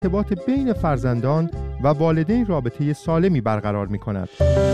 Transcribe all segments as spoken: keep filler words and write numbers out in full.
ارتباط بین فرزندان و والدین رابطه سالمی برقرار می‌کند.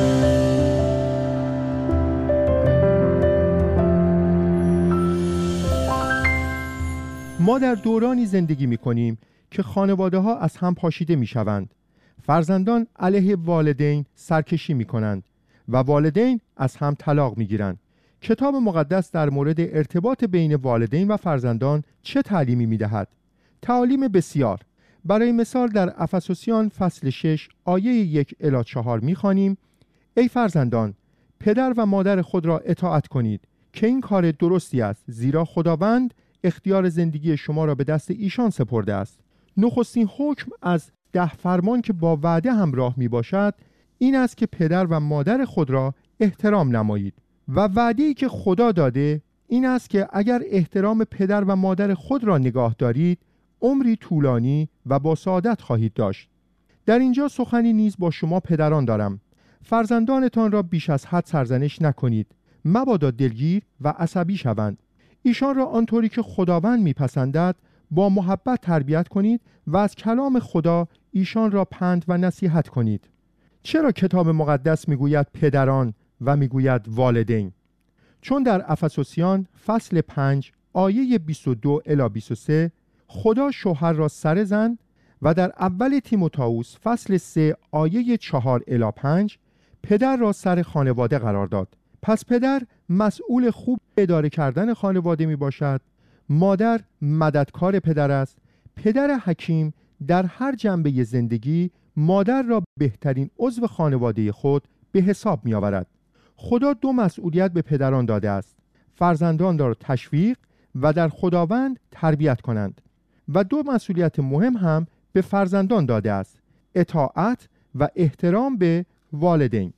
ما در دورانی زندگی می‌کنیم که خانواده‌ها از هم پاشیده می‌شوند. فرزندان علیه والدین سرکشی می‌کنند و والدین از هم طلاق می‌گیرند. کتاب مقدس در مورد ارتباط بین والدین و فرزندان چه تعلیمی می‌دهد؟ تعالیم بسیار. برای مثال در افسوسیان فصل شش آیه یک الی چهار می‌خوانیم: ای فرزندان، پدر و مادر خود را اطاعت کنید که این کار درستی است، زیرا خداوند اختیار زندگی شما را به دست ایشان سپرده است. نخستین حکم از ده فرمان که با وعده همراه می باشد این است که پدر و مادر خود را احترام نمایید و وعده‌ای که خدا داده این است که اگر احترام پدر و مادر خود را نگاه دارید عمری طولانی و با سعادت خواهید داشت. در اینجا سخنی نیز با شما پدران دارم. فرزندانتان را بیش از حد سرزنش نکنید، مبادا دلگیر و عصبی شوند. ایشان را آنطوری که خداوند میپسندد با محبت تربیت کنید و از کلام خدا ایشان را پند و نصیحت کنید. چرا کتاب مقدس میگوید پدران و میگوید والدین؟ چون در افسوسیان فصل پنج آیه بیست و دو الی بیست و سه خدا شوهر را سر زن و در اول تیموتائوس فصل سه آیه چهار الی پنج پدر را سر خانواده قرار داد. پس پدر مسئول خوب اداره کردن خانواده می باشد، مادر مددکار پدر است. پدر حکیم در هر جنبه زندگی مادر را بهترین عضو خانواده خود به حساب می آورد. خدا دو مسئولیت به پدران داده است: فرزندان را تشویق و در خداوند تربیت کنند. و دو مسئولیت مهم هم به فرزندان داده است: اطاعت و احترام به والدین.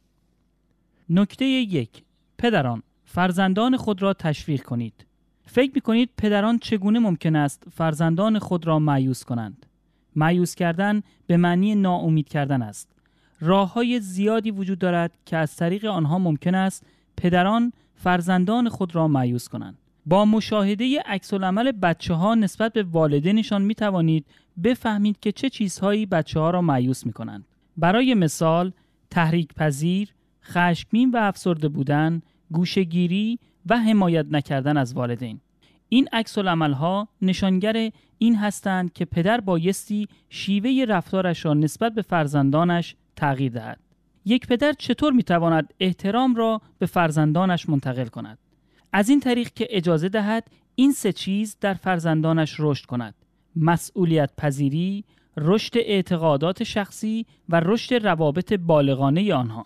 نکته یک: پدران، فرزندان خود را تشویق کنید. فکر می‌کنید پدران چگونه ممکن است فرزندان خود را مایوس کنند؟ مایوس کردن به معنی ناامید کردن است. راه‌های زیادی وجود دارد که از طریق آنها ممکن است پدران فرزندان خود را مایوس کنند. با مشاهده عکس‌العمل بچه‌ها نسبت به والدینشان می‌توانید بفهمید که چه چیزهایی بچه‌ها را مایوس می‌کنند. برای مثال، تحریک پذیر، خشمگین و افسرده بودن، گوشه‌گیری و حمایت نکردن از والدین. این عکس‌العمل‌ها نشانگر این هستند که پدر بایستی شیوه رفتارش را نسبت به فرزندانش تغییر دهد. یک پدر چطور می‌تواند احترام را به فرزندانش منتقل کند؟ از این طریق که اجازه دهد این سه چیز در فرزندانش رشد کند: مسئولیت پذیری، رشد اعتقادات شخصی و رشد روابط بالغانه آنها.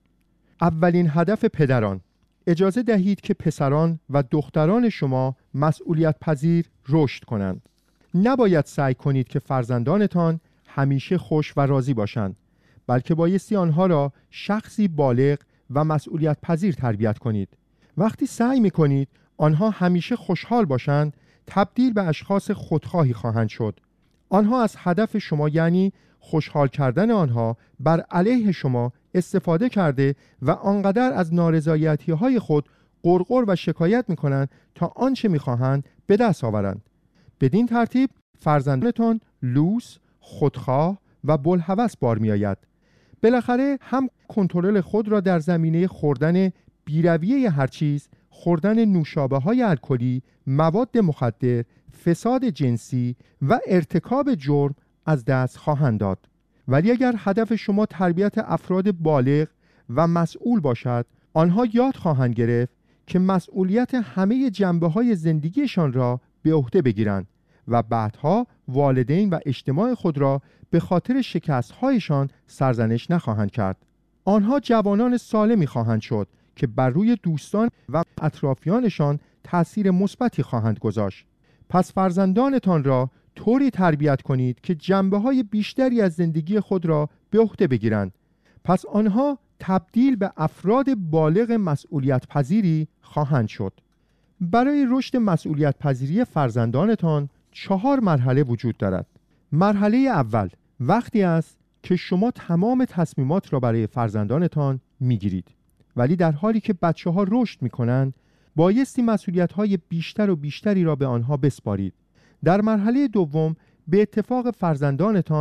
اولین هدف پدران: اجازه دهید که پسران و دختران شما مسئولیت پذیر رشد کنند. نباید سعی کنید که فرزندانتان همیشه خوش و راضی باشند، بلکه بایستی آنها را شخصی بالغ و مسئولیت پذیر تربیت کنید. وقتی سعی می‌کنید آنها همیشه خوشحال باشند، تبدیل به اشخاص خودخواهی خواهند شد. آنها از هدف شما، یعنی خوشحال کردن آنها، بر علیه شما استفاده کرده و آنقدر از نارضایتی‌های خود غرغر و شکایت می‌کنند تا آنچه می‌خواهند به دست آورند. بدین ترتیب فرزندانتان لوس، خودخواه و بوالهوس بار می‌آید. بالاخره هم کنترل خود را در زمینه خوردن بی‌رویه هر چیز، خوردن نوشابه‌های الکلی، مواد مخدر، فساد جنسی و ارتکاب جرم از دست خواهند داد. ولی اگر هدف شما تربیت افراد بالغ و مسئول باشد، آنها یاد خواهند گرفت که مسئولیت همه جنبه‌های زندگیشان را به عهده بگیرند و بعدها والدین و اجتماع خود را به خاطر شکست‌هایشان سرزنش نخواهند کرد. آنها جوانان سالمی خواهند شد که بر روی دوستان و اطرافیانشان تأثیر مثبتی خواهند گذاشت. پس فرزندانتان را طوری تربیت کنید که جنبه‌های بیشتری از زندگی خود را به عهده بگیرند. پس آنها تبدیل به افراد بالغ مسئولیت پذیری خواهند شد. برای رشد مسئولیت پذیری فرزندانتان چهار مرحله وجود دارد. مرحله اول وقتی است که شما تمام تصمیمات را برای فرزندانتان میگیرید، ولی در حالی که بچه ها رشد می کنند بایستی مسئولیت های بیشتر و بیشتری را به آنها بسپارید. در مرحله دوم به اتفاق فرزندانتان